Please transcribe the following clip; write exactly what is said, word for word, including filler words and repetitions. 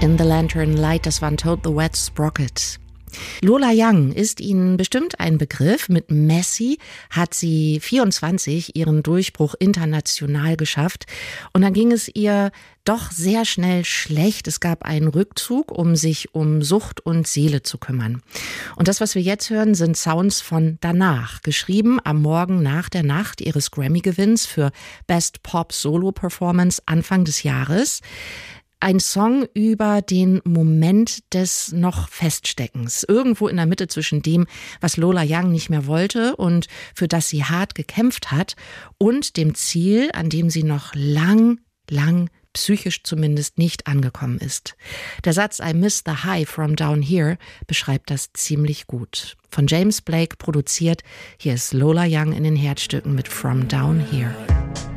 In the Lantern Light, das war Toad the Wet Sprocket. Lola Young ist Ihnen bestimmt ein Begriff. Mit Messy hat sie vierundzwanzig ihren Durchbruch international geschafft. Und dann ging es ihr doch sehr schnell schlecht. Es gab einen Rückzug, um sich um Sucht und Seele zu kümmern. Und das, was wir jetzt hören, sind Sounds von danach, geschrieben am Morgen nach der Nacht ihres Grammy-Gewinns für Best Pop Solo Performance Anfang des Jahres. Ein Song über den Moment des noch Feststeckens. Irgendwo in der Mitte zwischen dem, was Lola Young nicht mehr wollte und für das sie hart gekämpft hat, und dem Ziel, an dem sie noch lang, lang, psychisch zumindest nicht angekommen ist. Der Satz I miss the high from down here beschreibt das ziemlich gut. Von James Blake produziert, hier ist Lola Young in den Herzstücken mit From Down Here.